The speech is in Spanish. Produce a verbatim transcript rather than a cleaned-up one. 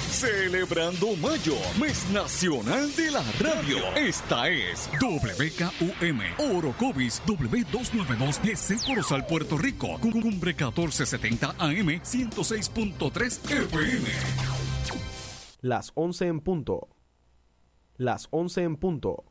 Celebrando Mayo, mes nacional de la radio. Esta es W K U M, Orocovis W doscientos noventa y dos, G C Corozal, Puerto Rico. Cumbre catorce setenta A M, ciento seis punto tres F M. Las once en punto. Las once en punto.